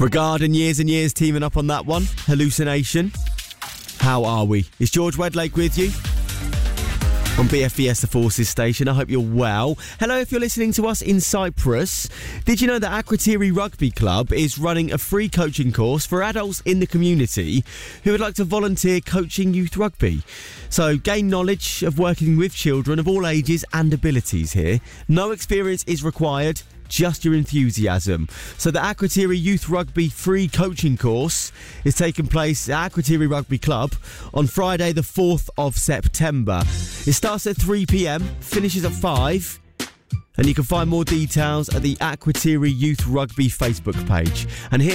Regard and years teaming up on that one. Hallucination. How are we? Is George Wedlake with you? On BFBS The Forces station. I hope you're well. Hello if you're listening to us in Cyprus. Did you know that Akrotiri Rugby Club is running a free coaching course for adults in the community who would like to volunteer coaching youth rugby? So gain knowledge of working with children of all ages and abilities here. No experience is required, just your enthusiasm. So the Akrotiri Youth Rugby free coaching course is taking place at Akrotiri Rugby Club on Friday the 4th of September. It starts at 3 p.m, finishes at 5, and you can find more details at the Akrotiri Youth Rugby Facebook page. And here